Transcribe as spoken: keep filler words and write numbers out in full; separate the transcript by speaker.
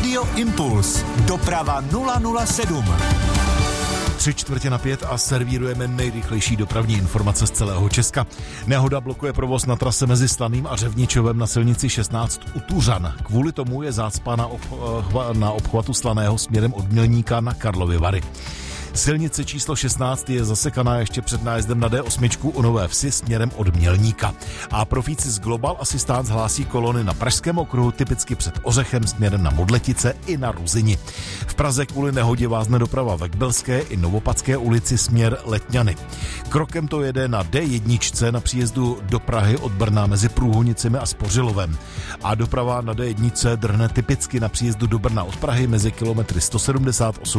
Speaker 1: Radio Impuls. Doprava nula nula sedm.
Speaker 2: Tři čtvrtě na pět a servírujeme nejrychlejší dopravní informace z celého Česka. Nehoda blokuje provoz na trase mezi Slaným a Řevničovem na silnici šestnáct u Tuřan. Kvůli tomu je zácpa na, ob- na obchvatu Slaného směrem od Mělníka na Karlovy Vary. Silnice číslo šestnáct je zasekaná ještě před nájezdem na D osm u Nové Vsi směrem od Mělníka. A profíci z Global Assistance hlásí kolony na Pražském okruhu, typicky před Ořechem směrem na Modletice i na Ruzini. V Praze kvůli nehodě vázne doprava ve Kbelské i Novopadské ulici směr Letňany. Krokem to jede na D jedna na příjezdu do Prahy od Brna mezi Průhonicemi a Spořilovem. A doprava na D jedna drhne typicky na příjezdu do Brna od Prahy mezi kilometry sto sedmdesát osm